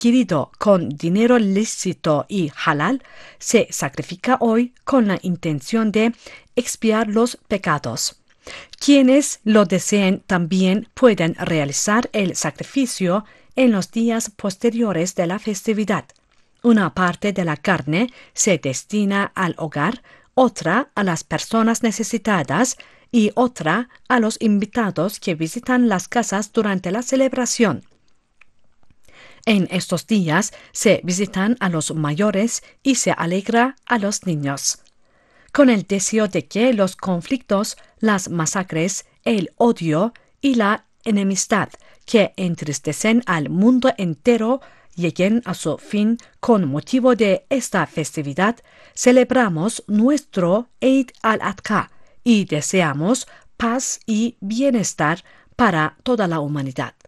adquirido con dinero lícito y halal se sacrifica hoy con la intención de expiar los pecados. Quienes lo deseen también pueden realizar el sacrificio en los días posteriores de la festividad. Una parte de la carne se destina al hogar, otra a las personas necesitadas y otra a los invitados que visitan las casas durante la celebración. En estos días se visitan a los mayores y se alegra a los niños, con el deseo de que los conflictos, las masacres, el odio y la enemistad que entristecen al mundo entero lleguen a su fin. Con motivo de esta festividad, celebramos nuestro Eid al-Adha y deseamos paz y bienestar para toda la humanidad.